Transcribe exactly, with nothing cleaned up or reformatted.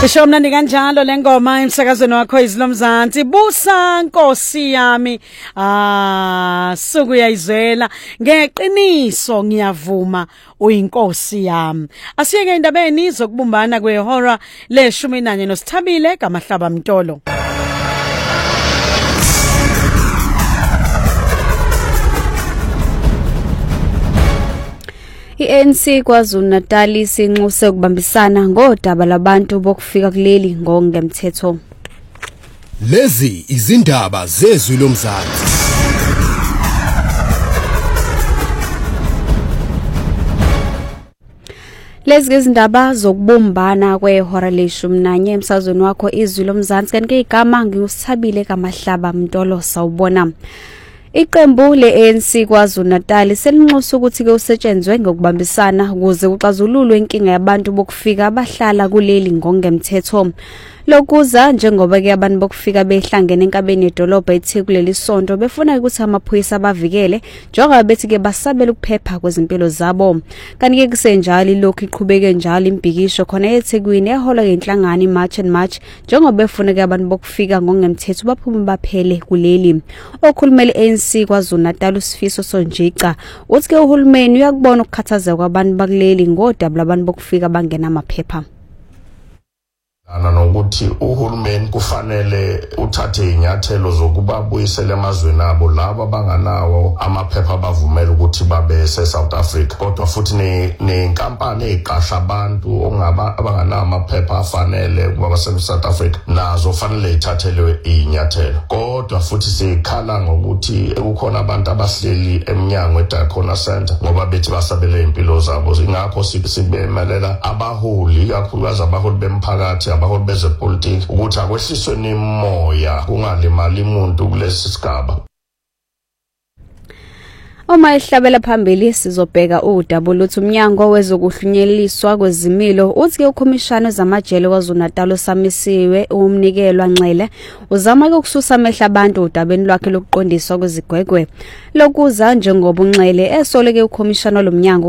Isho mnandi kanjalo lengoma emsakazweni wakho izilomzansi busa Nkosi yami ah suku yayizwela ngeqiniso ngiyavuma uyinkosi yami. Asiyeke indabeni zokubumbana kwehora leshumi nanye nosithabile kaMahlaba Mtolo. I-A N C KwaZulu-Natal isinxuse ukubambisana ngodaba labantu bokufika kuleli ngokungemthetho. Lezi izindaba zezwi lomzansi. Lezi izindaba zokubumbana kwehora leshumi nanye emsazweni wakho izwi lomzansi kanti igama ngiyusithabile kaMahlaba Mtolo sawubona. Iqembu le-A N C KwaZulu-Natal selinxusa ukuthi ke usetshenzwe ngokubambisana ukuze kuxazululwe inkinga yabantu bokufika abahlala kuleli ngokungemthetho. Lokuza njengoba ke abantu bokufika behlangene enkabeni edolobha ethi kuleli sonto befuna ukuthi amaphoyisa abavikele njengoba bethi ke basabela ukuphepha kwezimpilo zabo. Kanti ke kusenjalo lokhu iqhubeke njalo imbhikisho khona eThekwini ehola ngenhlangano iMarch and March njengoba befuna ke abantu bokufika ngokungemthetho baphume baphele kuleli. Okhulumela i-A N C KwaZulu-Natal uSifiso Sonjica uthi ke uhulumeni uyakubona ukukhathazeka kwabantu bakuleli ngodaba labantu bokufika bangena amaphepha. Ana nokuthi uhulumeni kufanele uthathe inyathelo zokuba buyisele emazweni abo labo banganawo amaphepha bavumela ukuthi babe eSouth Africa kodwa futhi nenkampani eqasha abantu ongaba abanganawo amaphepha afanele kuba base South Africa nazo fanele ithathelwe inyathelo kodwa futhi sikhala ngokuthi ekukhona abantu abahleli eminyango eDiakona Center ngoba bethi basabele impilo zabo ingakho sibemelela abaholi kakhulukazi abaholi bemphakathi abaholi bezepolitiki ukuthi akwehliswe nimoya kungalimali umuntu kulesi sigaba. Uma ihlabela phambili sizobheka udaba luthi umnyango wezokuhlunyeleliswa kwezimilo uthi ukhomishana zamajele KwaZulu-Natal osamisiwe umnikelwa Nxele uzama ukususa amehla abantu udabeni lwakhe lokuqondiswa kwezigwegwe lokuza njengoba uNxele esoleke ukhomishana lomnyango